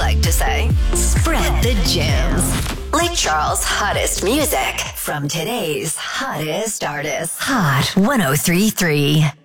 like to say, spread the jams. Lake Charles' hottest music from today's hottest artists. Hot 1033.